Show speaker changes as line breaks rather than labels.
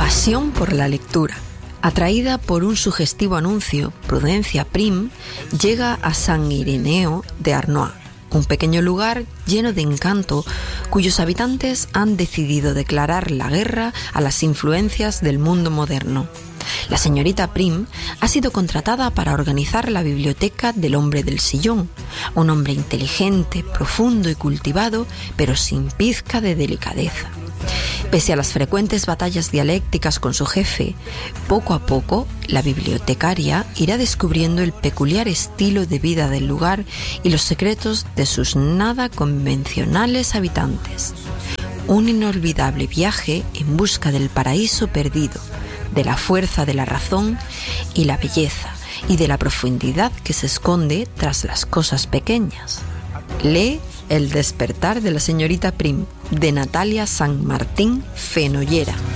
Pasión por la lectura. Atraída por un sugestivo anuncio, Prudencia Prim llega a San Ireneo de Arnois, un pequeño lugar lleno de encanto cuyos habitantes han decidido declarar la guerra a las influencias del mundo moderno. La señorita Prim ha sido contratada para organizar la biblioteca del hombre del sillón, un hombre inteligente, profundo y cultivado, pero sin pizca de delicadeza. Pese a las frecuentes batallas dialécticas con su jefe, poco a poco la bibliotecaria irá descubriendo el peculiar estilo de vida del lugar y los secretos de sus nada convencionales habitantes. Un inolvidable viaje en busca del paraíso perdido, de la fuerza de la razón y la belleza, y de la profundidad que se esconde tras las cosas pequeñas. Lee El despertar de la señorita Prim, de Natalia San Martín Fenollera.